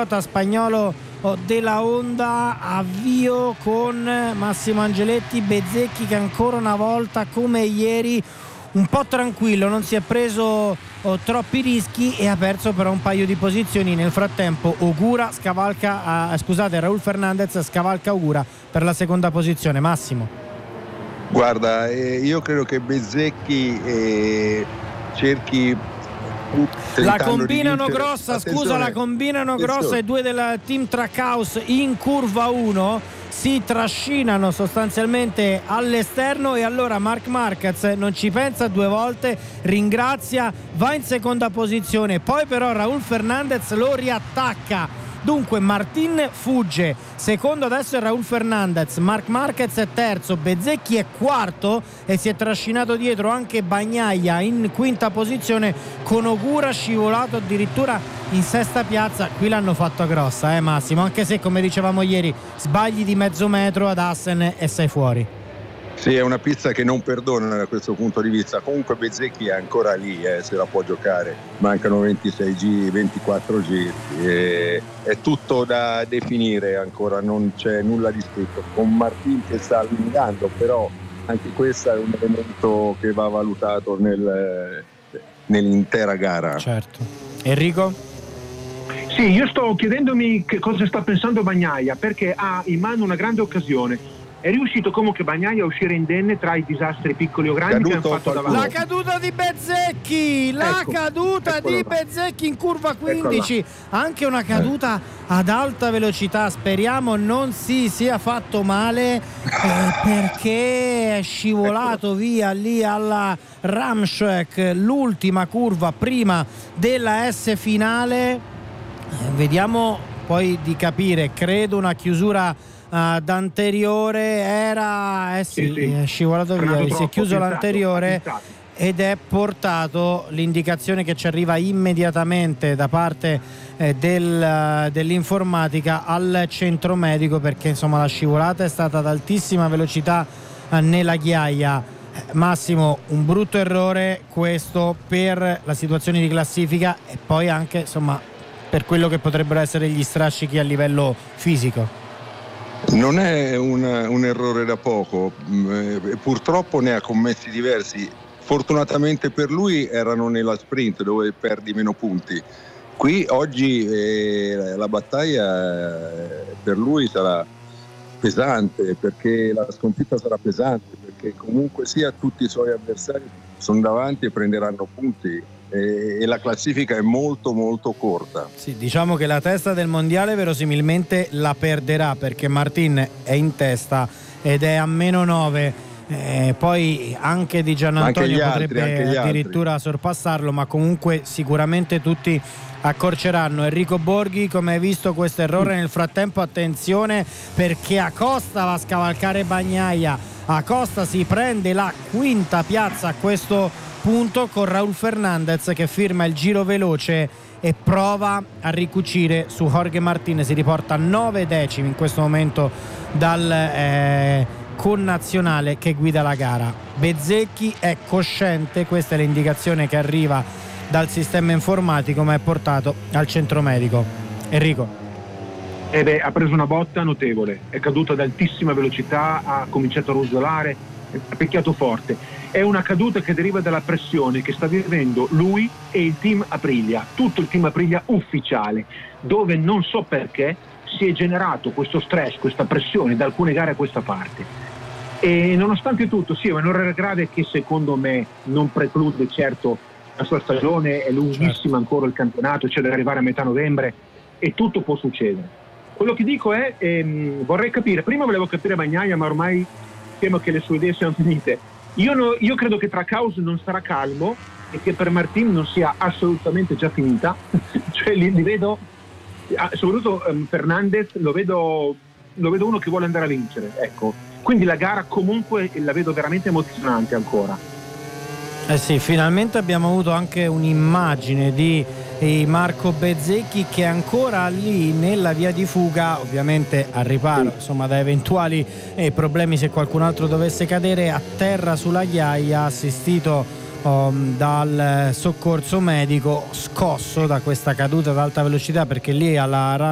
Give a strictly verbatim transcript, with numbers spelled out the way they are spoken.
pilota spagnolo della Honda. Avvio con Massimo Angeletti, Bezzecchi che ancora una volta come ieri un po' tranquillo, non si è preso oh, troppi rischi e ha perso però un paio di posizioni. Nel frattempo Ogura scavalca uh, scusate Raul Fernandez scavalca Ogura per la seconda posizione. Massimo, guarda, eh, io credo che Bezzecchi eh, cerchi la combinano vincere. grossa Attenzione. scusa la combinano Attenzione. grossa i due del team Trackhouse in curva uno, si trascinano sostanzialmente all'esterno e allora Marc Marquez non ci pensa due volte, ringrazia, va in seconda posizione, poi però Raul Fernandez lo riattacca. Dunque Martin fugge, secondo adesso è Raul Fernandez, Marc Marquez è terzo, Bezzecchi è quarto e si è trascinato dietro anche Bagnaia in quinta posizione, con Ogura scivolato addirittura in sesta piazza. Qui l'hanno fatto grossa, eh Massimo, anche se come dicevamo ieri sbagli di mezzo metro ad Assen e sei fuori. Sì, è una pista che non perdona da questo punto di vista. Comunque Bezzecchi è ancora lì, eh, se la può giocare. Mancano ventisei giri, ventiquattro giri. Eh, è tutto da definire ancora, non c'è nulla di scritto. Con Martin che sta allungando, però anche questo è un elemento che va valutato nel, nell'intera gara. Certo. Enrico? Sì, io sto chiedendomi che cosa sta pensando Bagnaia, perché ha in mano una grande occasione. È riuscito comunque Bagnaia a uscire indenne tra i disastri piccoli o grandi Caduto che hanno fatto qualcuno. davanti. La caduta di Bezzecchi, la Ecco, caduta di là. Bezzecchi in curva quindici, anche una caduta ad alta velocità, speriamo non si sia fatto male, eh, perché è scivolato via lì alla Ramschek, l'ultima curva prima della S finale. Eh, vediamo poi di capire, credo una chiusura ad anteriore era eh sì, Sì, sì. è scivolato via, si è troppo, chiuso pensato, l'anteriore pensato. ed è portato, l'indicazione che ci arriva immediatamente da parte eh, del, dell'informatica, al centro medico, perché insomma la scivolata è stata ad altissima velocità eh, nella ghiaia. Massimo, un brutto errore questo per la situazione di classifica e poi anche insomma per quello che potrebbero essere gli strascichi a livello fisico. Non è un, un errore da poco, eh, purtroppo ne ha commessi diversi. Fortunatamente per lui erano nella sprint dove perdi meno punti. Qui oggi eh, la battaglia eh, per lui sarà pesante, perché la sconfitta sarà pesante, perché comunque sia tutti i suoi avversari sono davanti e prenderanno punti. E la classifica è molto molto corta. Sì, diciamo che la testa del mondiale verosimilmente la perderà, perché Martin è in testa ed è a meno nove, eh, poi anche Di Giannantonio potrebbe altri, addirittura altri. sorpassarlo, ma comunque sicuramente tutti accorceranno. Enrico Borghi, come hai visto questo errore? Nel frattempo attenzione, perché Acosta va a scavalcare Bagnaia, Acosta si prende la quinta piazza a questo punto, con Raul Fernandez che firma il giro veloce e prova a ricucire su Jorge Martin. Si riporta nove decimi in questo momento dal eh, connazionale che guida la gara. Bezzecchi è cosciente, questa è l'indicazione che arriva dal sistema informatico, ma è portato al centro medico. Enrico? Eh beh, ha preso una botta notevole, è caduto ad altissima velocità, ha cominciato a rosolare, ha picchiato forte. È una caduta che deriva dalla pressione che sta vivendo lui e il team Aprilia, tutto il team Aprilia ufficiale, dove non so perché si è generato questo stress, questa pressione da alcune gare a questa parte. E nonostante tutto, sì, è un errore grave che secondo me non preclude certo la sua stagione, è lunghissima, certo. Ancora il campionato, c'è da arrivare a metà novembre e tutto può succedere. Quello che dico è, ehm, vorrei capire, prima volevo capire Bagnaia, ma ormai temo che le sue idee siano finite. Io, no, io credo che Trackhouse non sarà calmo e che per Martin non sia assolutamente già finita. Cioè li, li vedo, soprattutto um, Fernandez, lo vedo, lo vedo uno che vuole andare a vincere, ecco. Quindi la gara comunque la vedo veramente emozionante ancora. Eh sì, finalmente abbiamo avuto anche un'immagine di eh, Marco Bezzecchi che è ancora lì nella via di fuga, ovviamente al riparo, sì, insomma, da eventuali eh, problemi se qualcun altro dovesse cadere a terra sulla ghiaia, assistito um, dal soccorso medico, scosso da questa caduta ad alta velocità, perché lì alla